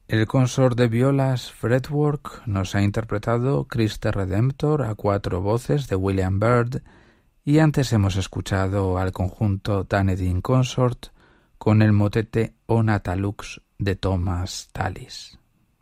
El consort de violas Fretwork nos ha interpretado Christ the Redemptor a 4 voces de William Byrd, y antes hemos escuchado al conjunto Dunedin Consort con el motete O Natalux de Thomas Tallis.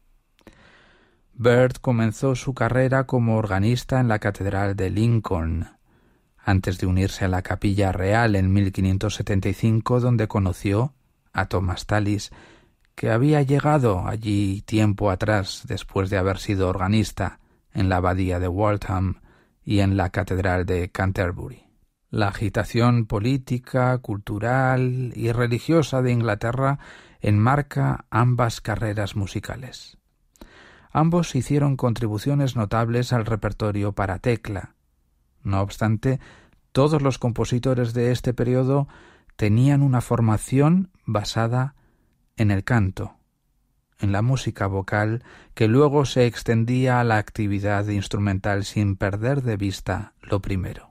Byrd comenzó su carrera como organista en la Catedral de Lincoln, antes de unirse a la Capilla Real en 1575, donde conoció a Thomas Tallis, que había llegado allí tiempo atrás después de haber sido organista en la abadía de Waltham y en la Catedral de Canterbury. La agitación política, cultural y religiosa de Inglaterra enmarca ambas carreras musicales. Ambos hicieron contribuciones notables al repertorio para tecla. No obstante, todos los compositores de este periodo tenían una formación basada en el canto, en la música vocal, que luego se extendía a la actividad instrumental sin perder de vista lo primero.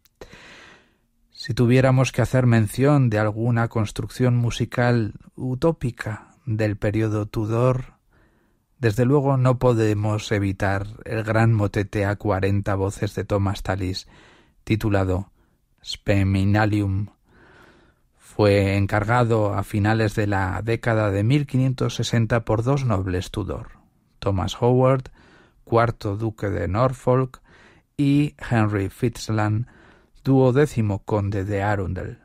Si tuviéramos que hacer mención de alguna construcción musical utópica del periodo Tudor, desde luego no podemos evitar el gran motete a 40 voces de Thomas Tallis, titulado Speminalium. Fue encargado a finales de la década de 1560 por dos nobles Tudor, Thomas Howard, cuarto duque de Norfolk, y Henry Fitzalan, 12º conde de Arundel.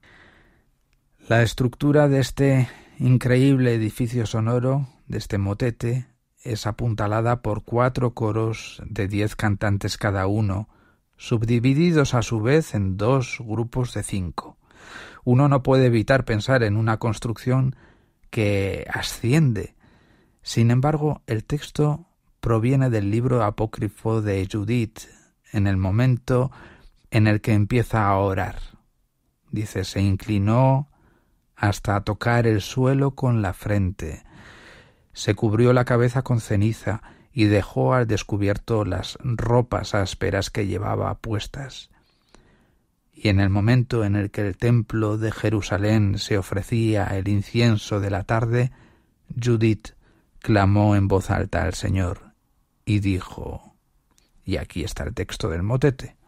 La estructura de este increíble edificio sonoro, de este motete, es apuntalada por 4 coros de 10 cantantes cada uno, subdivididos a su vez en 2 grupos de 5. Uno no puede evitar pensar en una construcción que asciende. Sin embargo, el texto proviene del libro apócrifo de Judith, en el momento en el que empieza a orar. Dice: se inclinó hasta tocar el suelo con la frente, se cubrió la cabeza con ceniza y dejó al descubierto las ropas ásperas que llevaba puestas. Y en el momento en el que el templo de Jerusalén se ofrecía el incienso de la tarde, Judith clamó en voz alta al Señor y dijo, y aquí está el texto del motete: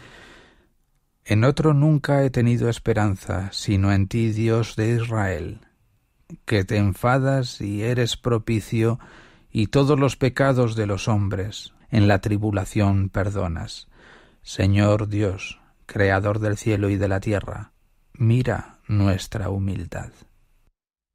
en otro nunca he tenido esperanza, sino en ti, Dios de Israel, que te enfadas y eres propicio, y todos los pecados de los hombres en la tribulación perdonas. Señor Dios, Creador del cielo y de la tierra, mira nuestra humildad.